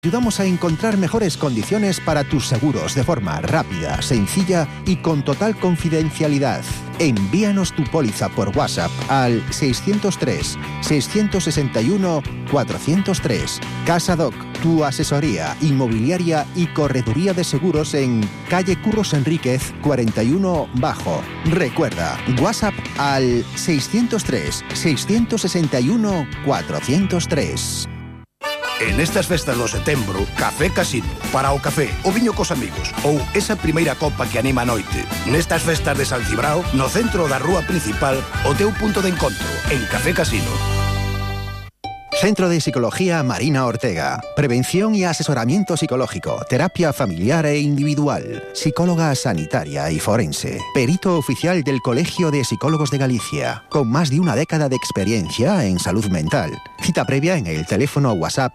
Ayudamos a encontrar mejores condiciones para tus seguros de forma rápida, sencilla y con total confidencialidad. Envíanos tu póliza por WhatsApp al 603-661-403. Casa Doc, tu asesoría inmobiliaria y correduría de seguros en calle Curros Enríquez 41 Bajo. Recuerda, WhatsApp al 603-661-403. En estas festas do setembro, Café Casino, para o café, o viño cos amigos ou esa primeira copa que anima a noite. Nestas festas de San Cibrao, no centro da rúa principal, o teu punto de encontro, en Café Casino. Centro de Psicología Marina Ortega. Prevención y asesoramiento psicológico, terapia familiar e individual, psicóloga sanitaria y forense, perito oficial del Colegio de Psicólogos de Galicia, con más de una década de experiencia en salud mental. Cita previa en el teléfono WhatsApp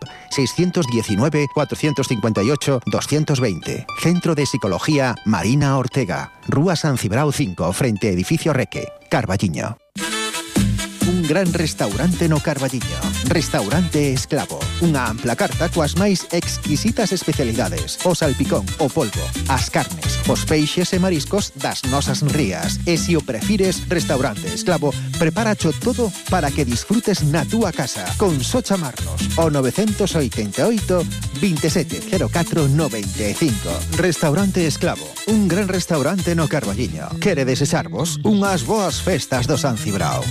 619-458-220. Centro de Psicología Marina Ortega. Rúa San Cibrao 5, frente Edificio Reque, Carballiño. Un gran restaurante no Carballiño. Restaurante Esclavo. Unha ampla carta coas máis exquisitas especialidades. O salpicón, o polvo, as carnes, os peixes e mariscos das nosas rías. E se o prefires, Restaurante Esclavo preparacho todo para que disfrutes na túa casa. Con só chamarnos o 988 27 04 95. Restaurante Esclavo. Un gran restaurante no Carballiño. Quere desexarvos unhas boas festas do San Cibrao.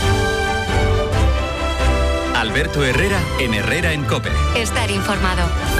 Alberto Herrera en Herrera en COPE. Estar informado.